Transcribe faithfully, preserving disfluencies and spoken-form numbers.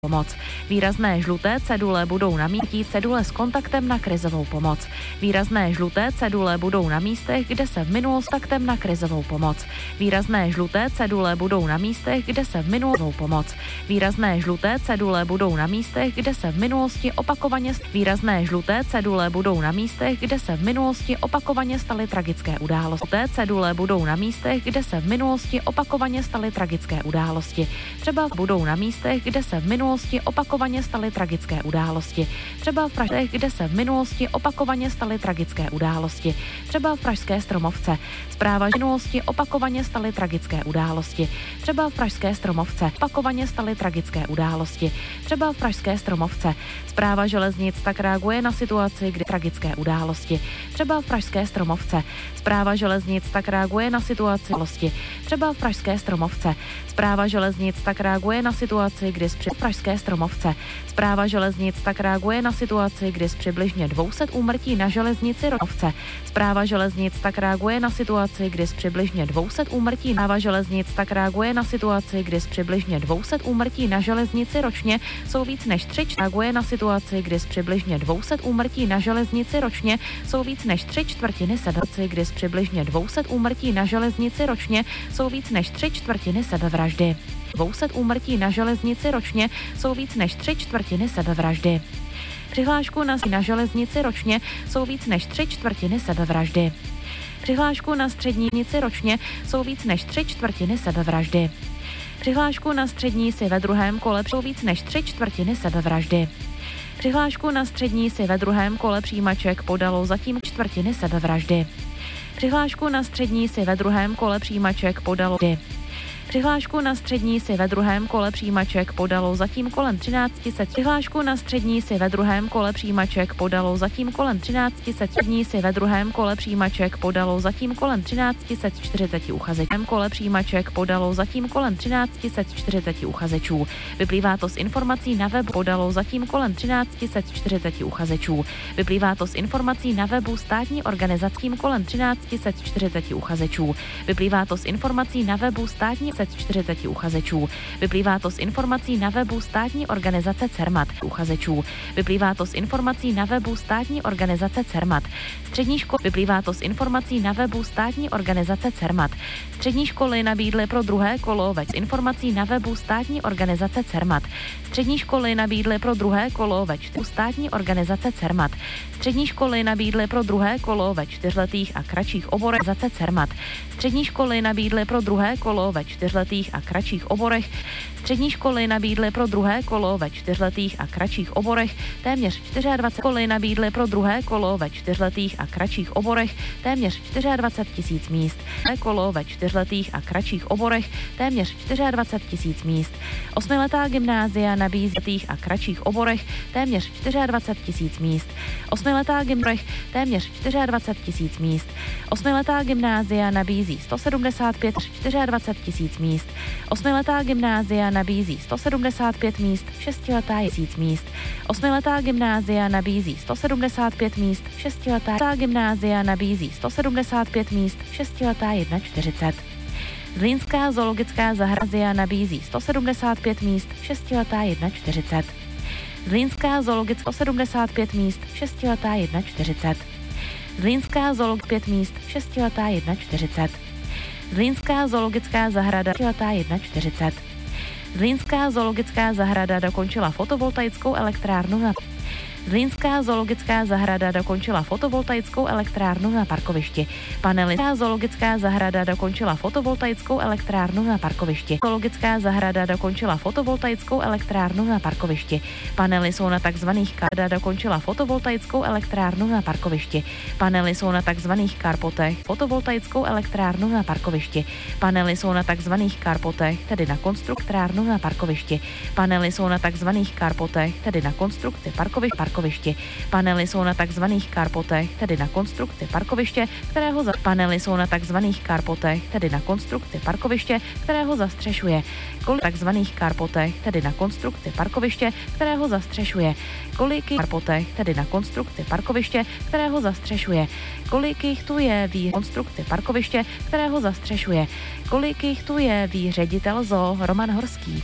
pomoc. Výrazné žluté cedule budou na místě cedule s kontaktem na krizovou pomoc. Výrazné žluté cedule budou na místech, kde se v minulosti kontaktem na krizovou pomoc. Výrazné žluté cedule budou na místech, kde se v minulosti pomoc. Výrazné žluté cedule budou na místech, kde se v minulosti opakovaně výrazné žluté cedule budou na místech, kde se v minulosti opakovaně staly tragické události. Žluté cedule budou na místech, kde se v minulosti opakovaně staly tragické události. Třeba budou na místech, kde se v minulosti opakovaně staly tragické události. Třeba v Praze, kde se v minulosti opakovaně staly tragické události. Třeba v Pražské Stromovce. Zpráva v minulosti opakovaně staly tragické události. Třeba v Pražské Stromovce. Opakovaně staly tragické události. Třeba v Pražské Stromovce. Zpráva železnic tak reaguje na situaci, kdy tragické události. Třeba v Pražské Stromovce. Zpráva železnic tak reaguje na situaci události. Třeba v Pražské Stromovce. Zpráva železnic tak reaguje na situaci, kdy z Pražské Stromovce. Zpráva železnic tak reaguje na situaci, kdy z přibližně dvě stě úmrtí na železnici Ronovce. Zpráva železnic tak reaguje na situaci, kdy z přibližně dvě stě úmrtí. Zpráva železnic tak reaguje na situaci, kdy z přibližně dvě stě úmrtí na železnici ročně jsou víc než tři reaguje na situaci, kdy z přibližně dvě stě úmrtí na železnici ročně jsou víc než tři čtvrtiny sebevraždy, kdy z přibližně dvě stě úmrtí na železnici ročně jsou víc než tři čtvrtiny sebevraždy. dvě stě úmrtí na železnici ročně jsou víc než tři čtvrtiny sebevraždy. Přihlášku na, na železnici ročně jsou víc než tři čtvrtiny sebevraždy. Přihlášku na střednici ročně jsou víc než tři čtvrtiny sebevraždy. Přihlášku na střední si ve druhém kole jsou víc než tři čtvrtiny sebevraždy. Přihlášku na střední si ve druhém kole přijímaček podalo zatím čtvrtiny sebevraždy. Přihlášku na střední si ve druhém kole přijímaček podalo Přihlášku na střední si ve druhém kole přijímaček podalo zatím kolem třináct set. Přihlášku na střední si ve druhém kole přijímaček podalo zatím kolem třináct set. Střední si ve druhém kole přijímaček podalo zatím kolem třináct set čtyřicet uchazečů. V kole přijímaček podalo zatím kolem třináct set čtyřicet uchazečů. Vyplývá to z informací na webu podalo zatím kolem třináct set čtyřicet uchazečů. Vyplývá to z informací na webu státní organizace kolem třináct set čtyřicet uchazečů. Vyplývá to z informací na webu státní čtyřicet uchazečů. Vyplývá to z informací na webu státní organizace CERMAT uchazečů. Vyplývá to z informací na webu státní organizace CERMAT. Střední školy vyplývá to z informací na webu státní organizace CERMAT. Střední školy nabídly pro druhé kolo več informací na webu státní organizace CERMAT. Střední školy nabídly pro druhé kolo ve čtyř státní organizace CERMAT. Střední školy nabídly pro druhé kolo ve čtyřletých a kratších oborech organizace CERMAT. Střední školy nabídly pro druhé kolo ve čtyřletých a kratších oborech. Střední školy nabídly pro druhé kolo ve čtyřletých a kratších oborech téměř dvacet čtyři školy nabídly pro druhé kolo ve čtyřletých a kratších oborech téměř dvacet čtyři tisíc míst. Kolo ve čtyřletých a kratších oborech téměř dvacet čtyři tisíc míst. Osmiletá gymnázia nabízí a kratších oborech téměř dvacet čtyři tisíc míst. Osmiletá gymnázia téměř dvacet čtyři tisíc míst. Osmiletá gymnázia nabízí sto sedmdesát pět dvacet čtyři tisíc míst. Osmiletá gymnázia nabízí sto sedmdesát pět míst, šestiletá tisíc míst. Osmiletá gymnázia nabízí sto sedmdesát pět míst, šestiletá gymnázia nabízí sto sedmdesát pět míst, šestiletá čtyřicet jedna. Zlínská zoologická zahrada nabízí sto sedmdesát pět míst, šestiletá čtyřicet jedna. Zlínská zoologická sto sedmdesát pět míst, šestiletá čtyřicet jedna. Zlínská zoologická pět míst, šestiletá čtyřicet jedna. Zlínská zoologická zahrada čtyřicet jedna. Zlínská zoologická zahrada dokončila fotovoltaickou elektrárnu na Zlínská zoologická zahrada dokončila fotovoltaickou elektrárnu na parkovišti. Panely zoologická zahrada dokončila fotovoltaickou elektrárnu na parkovišti. Zoologická zahrada dokončila fotovoltaickou elektrárnu na parkovišti. Panely jsou na takzvaných karda dokončila fotovoltaickou elektrárnu na parkovišti. Panely jsou na takzvaných karpotech fotovoltaickou elektrárnu na parkovišti. Panely jsou na takzvaných karpotech, tedy na konstruktrárnu na parkovišti. Panely jsou na takzvaných karpotech, tedy na konstrukci parkovišti. parkovišti. Panely jsou na takzvaných karpotech, tedy na konstrukci parkoviště, kterého za... Panely jsou na takzvaných karpotech, tedy na konstrukci parkoviště, kterého zastřešuje. Kolik takzvaných karpotech, tedy na konstrukci parkoviště, kterého zastřešuje. Kolik karpotech, tedy na konstrukci parkoviště, kterého zastřešuje. Kolik jich tu je v konstrukci parkoviště, kterého zastřešuje. Kolik jich tu je ví ředitel zoo Roman Horský.